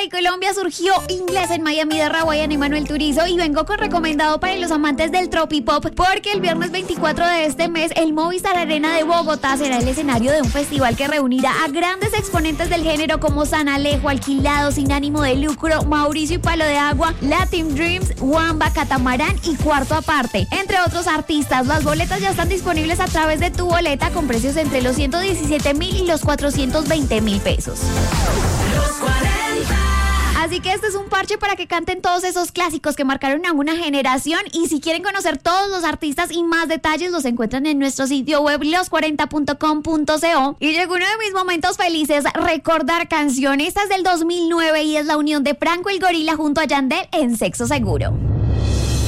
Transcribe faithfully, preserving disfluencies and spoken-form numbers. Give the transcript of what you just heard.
y Colombia surgió Inglés en Miami de Rawayana y Manuel Turizo, y vengo con recomendado para los amantes del tropipop porque el viernes veinticuatro de este mes el Movistar Arena de Bogotá será el escenario de un festival que reunirá a grandes exponentes del género como San Alejo, Alquilado, Sin Ánimo de Lucro, Mauricio y Palo de Agua, Latin Dreams, Wamba, Catamarán y Cuarto Aparte, entre otros artistas. Las boletas ya están disponibles a través de Tu Boleta con precios entre los ciento diecisiete mil y los cuatrocientos veinte mil pesos. Los cuarenta. Así que este es un parche para que canten todos esos clásicos que marcaron a una generación, y si quieren conocer todos los artistas y más detalles los encuentran en nuestro sitio web los cuarenta punto com punto co. Y llegó uno de mis momentos felices, recordar canción. Esta es del dos mil nueve y es la unión de Franco el Gorila junto a Yandel en Sexo Seguro.